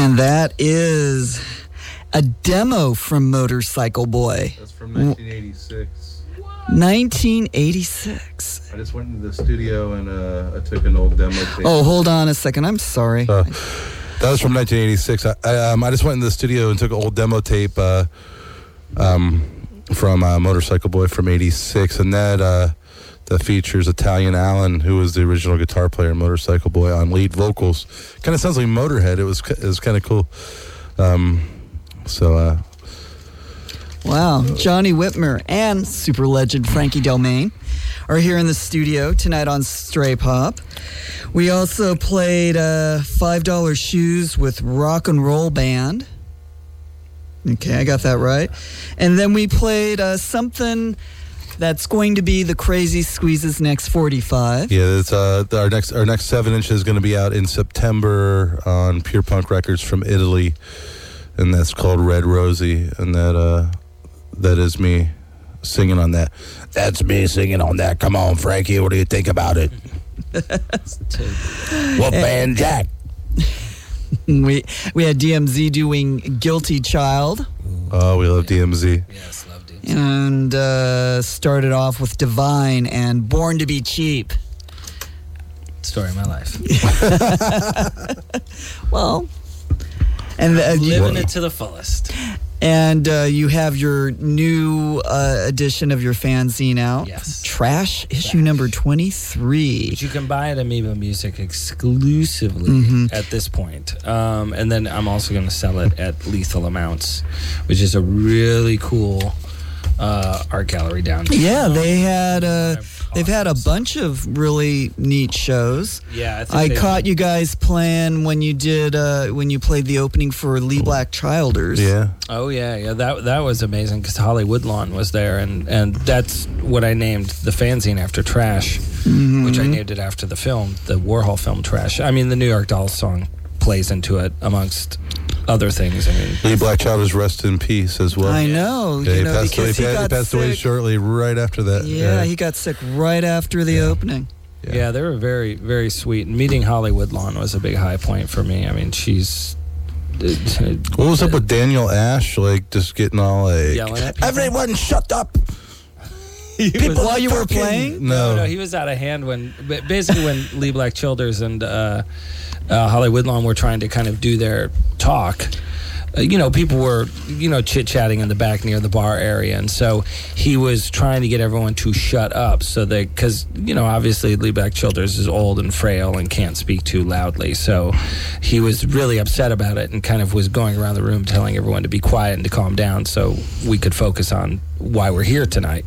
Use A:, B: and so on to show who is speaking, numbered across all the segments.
A: And that is a demo from Motorcycle Boy.
B: That's from 1986.
A: 1986.
B: I just went into the studio and I took an old demo tape.
A: Oh, hold on a second. I'm sorry.
B: That was from 1986. I just went into the studio and took an old demo tape from Motorcycle Boy from 86, and that features Italian Allen, who was the original guitar player in Motorcycle Boy, on lead vocals. Kind of sounds like Motorhead. It was kind of cool.
A: Wow. Johnny Whitmer and super legend Frankie Delmain are here in the studio tonight on Stray Pop. We also played $5 Shoes with Rock and Roll Band. Okay, I got that right. And then we played something that's going to be the Crazy Squeeze's next 45.
B: Yeah, it's our next 7 inch is going to be out in September on Pure Punk Records from Italy, and that's called Red Rosie, and that is me singing on that. That's me singing on that. Come on, Frankie, what do you think about it? Wolfman Jack.
A: We had DMZ doing Guilty Child.
B: Oh, we love DMZ.
C: Yes, love DMZ.
A: And started off with Divine and Born to Be Cheap.
C: Story of my life.
A: Well, and
C: living it to the fullest.
A: And you have your new edition of your fanzine out.
C: Yes.
A: Trash, issue number 23.
C: But you can buy it at Amoeba Music exclusively at this point. And then I'm also going to sell it at Lethal Amounts, which is a really cool art gallery downtown.
A: Yeah, they've had a bunch of really neat shows.
C: Yeah,
A: I caught you guys playing when you played the opening for Lee Black Childers.
B: Yeah.
C: Oh yeah. That was amazing because Holly Woodlawn was there, and that's what I named the fanzine after Trash, which I named it after the film, the Warhol film Trash. I mean, the New York Dolls song plays into it amongst other things. I mean,
B: Lee Black Childers, rest in peace as well.
A: I know.
B: Yeah,
A: you know, because
B: he passed away shortly right after that.
A: Yeah, he got sick right after the opening.
C: Yeah, they were very, very sweet. Meeting Holly Woodlawn was a big high point for me. I mean, she's...
B: What was up with Daniel Ash, like, just getting all like...
C: Yelling at people?
B: Everyone shut up!
A: People while you were playing?
C: No, he was out of hand when Lee Black Childers and Holly Woodlawn were trying to kind of do their talk. People were, chit-chatting in the back near the bar area. And so he was trying to get everyone to shut up because, obviously Lee Black Childers is old and frail and can't speak too loudly. So he was really upset about it and kind of was going around the room telling everyone to be quiet and to calm down so we could focus on why we're here tonight.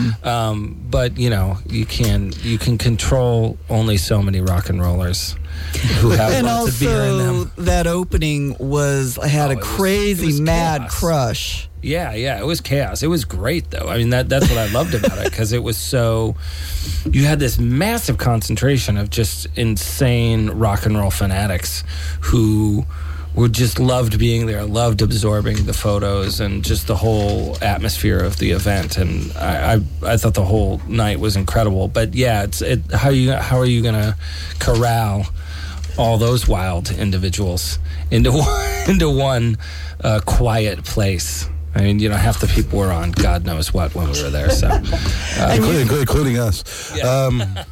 C: But, you can control only so many rock and rollers who have
A: and
C: lots of beer in
A: also,
C: them.
A: that opening had a crazy mad
C: chaos.
A: crush.
C: Yeah, it was chaos. It was great, though. I mean, that's what I loved about it, because it was so... You had this massive concentration of just insane rock and roll fanatics who just loved being there, loved absorbing the photos and just the whole atmosphere of the event. And I thought the whole night was incredible. But yeah, how are you going to corral all those wild individuals into one quiet place? I mean, half the people were on God knows what when we were there. So,
B: including us.
C: Yeah.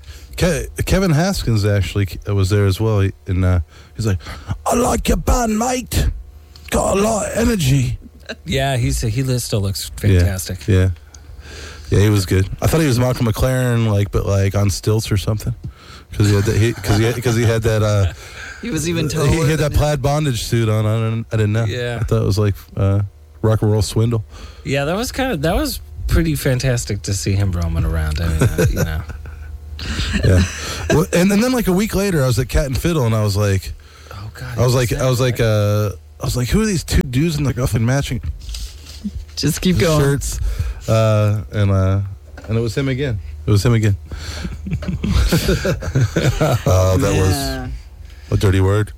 B: Kevin Haskins actually was there as well, and he's like, "I like your band, mate. Got a lot of energy."
C: Yeah, he still looks fantastic.
B: Yeah, he was good. I thought he was Malcolm McLaren, but on stilts or something, because he had that.
A: He was even taller.
B: He had that plaid bondage suit on. I didn't know.
C: Yeah,
B: I thought it was like rock and roll swindle.
C: Yeah, that was pretty fantastic to see him roaming around. I mean,
B: Yeah, well, and then like a week later, I was at Cat and Fiddle, and I was like,
C: "Oh God!"
B: I was like, who are these two dudes in fucking matching?
A: Just keep going.
B: Shirts, and it was him again. That was a dirty word.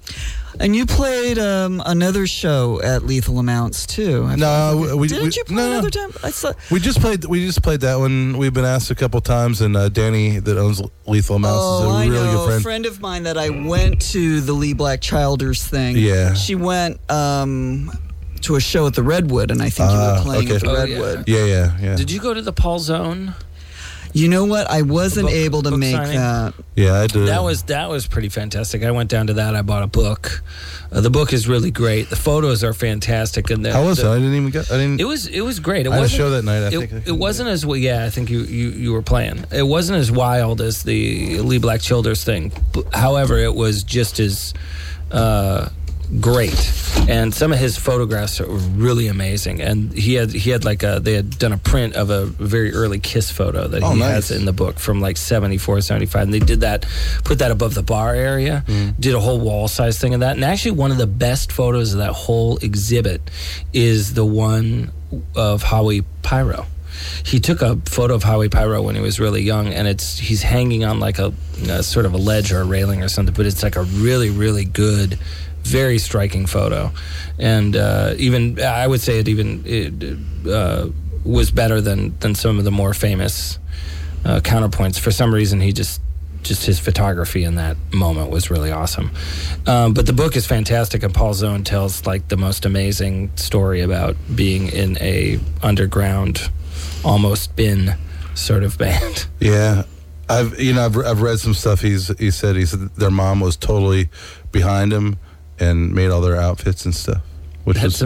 A: And you played another show at Lethal Amounts too. Didn't you play another time? I saw.
B: We just played that one. We've been asked a couple times, and Danny that owns Lethal Amounts is a really good friend.
A: A friend of mine that I went to the Lee Black Childers thing.
B: Yeah.
A: She went to a show at the Redwood, and I think you were playing at the Redwood.
B: Yeah.
C: Did you go to the Paul Zone?
A: You know what? I wasn't able to make
C: signing?
A: that.
B: Yeah, I did.
C: That was pretty fantastic. I went down to that. I bought a book. The book is really great. The photos are fantastic. And
B: how was it? I didn't even get. I didn't.
C: It was great.
B: I had a show that night. I think
C: it wasn't as well. Yeah, I think you were playing. It wasn't as wild as the Lee Black Childers thing. However, it was just as great. And some of his photographs are really amazing. And he had like they had done a print of a very early Kiss photo that he has in the book from like 74, 75. And they did that, put that above the bar area, did a whole wall size thing of that. And actually one of the best photos of that whole exhibit is the one of Howie Pyro. He took a photo of Howie Pyro when he was really young, and he's hanging on like a sort of a ledge or a railing or something, but it's like a really, really good, very striking photo. And even I would say it was better than some of the more famous counterpoints. For some reason, he just his photography in that moment was really awesome. But the book is fantastic, and Paul Zone tells like the most amazing story about being in a underground, almost bin sort of band.
B: Yeah. I've read some stuff. He said their mom was totally behind him and made all their outfits and stuff, which is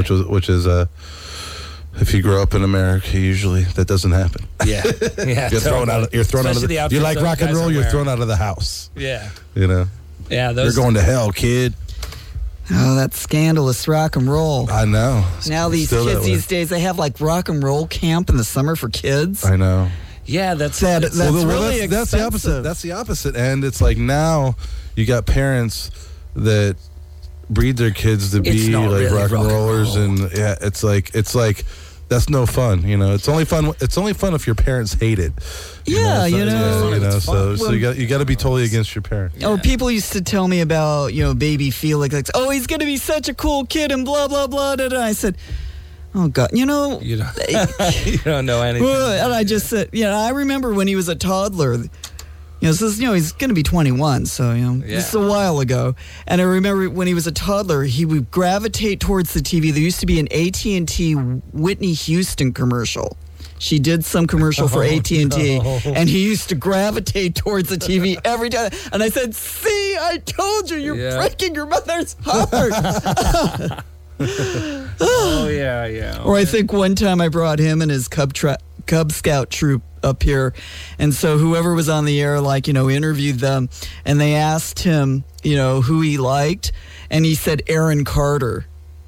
B: if you grow up in America, usually that doesn't happen.
C: Yeah.
B: You're thrown out of the you like rock and roll, you're thrown out of the house.
C: Yeah.
B: Yeah, you're going to hell, kid.
A: Oh, that's scandalous rock and roll.
B: I know.
A: Now these kids these days, they have like rock and roll camp in the summer for kids.
B: I know.
C: Yeah, that's
A: really expensive.
B: That's the opposite. That's the opposite. And it's like now you got parents that breed their kids to be like really rock and rollers, and yeah, it's like that's no fun. It's only fun if your parents hate it.
A: Yeah,
B: so you got to be totally against your parents.
A: Oh, people used to tell me about Baby Felix, like, oh, he's gonna be such a cool kid and blah blah blah. And I said, oh God, you don't you
C: don't know anything.
A: And I just said, I remember when he was a toddler. He's going to be 21, so, this is a while ago. And I remember when he was a toddler, he would gravitate towards the TV. There used to be an AT&T Whitney Houston commercial. She did some commercial for AT&T, and he used to gravitate towards the TV every time. And I said, see, I told you, you're breaking your mother's heart.
C: Oh, yeah.
A: Or I think one time I brought him and his Cub Scout troop up here, and so whoever was on the air interviewed them, and they asked him who he liked, and he said Aaron Carter.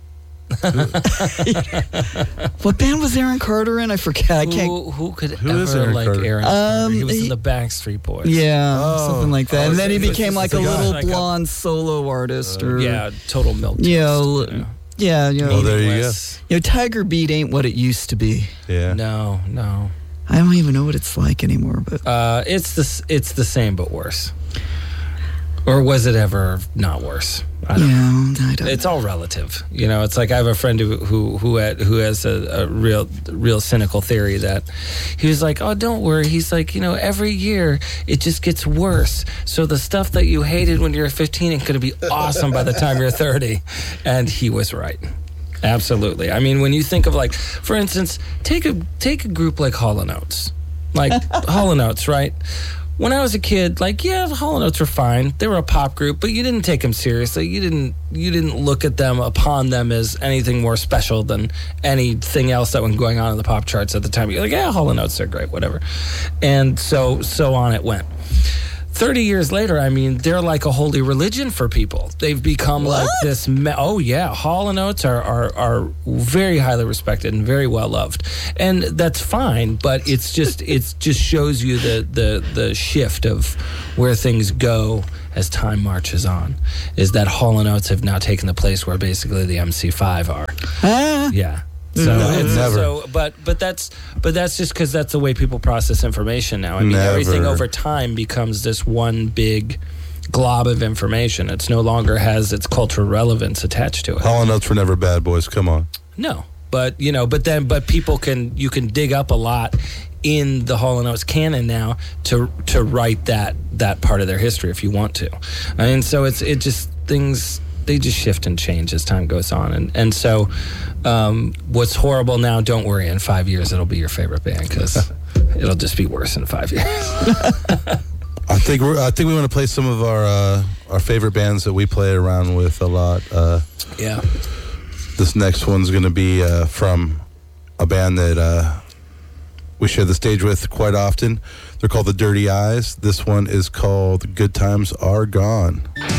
A: What band was Aaron Carter in? I forget. I can't.
C: Who is Aaron like Carter? Aaron Carter? He was in the Backstreet Boys.
A: Yeah, something like that. And then he became like a little blonde solo artist.
C: Total milk.
A: Yeah,
B: there you go.
A: Tiger Beat ain't what it used to be.
B: Yeah.
C: No.
A: I don't even know what it's like anymore, but
C: it's the same but worse. Or was it ever not worse? I don't know.
A: I don't.
C: It's all relative. It's like I have a friend who has a real cynical theory that he was like, oh, don't worry. He's like, every year it just gets worse. So the stuff that you hated when you were 15 is going to be awesome by the time you're 30. And he was right. Absolutely. I mean, when you think of for instance, take a group like Hall & Oates. Hall & Oates, right? When I was a kid, Hall & Oates were fine. They were a pop group, but you didn't take them seriously. You didn't look at them upon them as anything more special than anything else that was going on in the pop charts at the time. You're like, yeah, Hall & Oates are great, whatever. And so on it went. 30 years later, I mean, they're like a holy religion for people. They've become like this. Oh yeah, Hall & Oates are very highly respected and very well loved, and that's fine. But it just shows you the shift of where things go as time marches on. Is that Hall & Oates have now taken the place where basically the MC5 are. Yeah. But that's just because that's the way people process information now. I mean, everything over time becomes this one big glob of information. It's no longer has its cultural relevance attached to it.
B: Hall & Oates were never bad boys. Come on.
C: No, but people you can dig up a lot in the Hall & Oates canon now to write that part of their history if you want to. I mean, so things, they just shift and change as time goes on. And so what's horrible now, don't worry, in 5 years it'll be your favorite band, because it'll just be worse in 5 years.
B: I think we want to play some of our favorite bands that we play around with a lot.
C: Yeah.
B: This next one's going to be from a band that we share the stage with quite often. They're called the Dirty Eyes. This one is called Good Times Are Gone.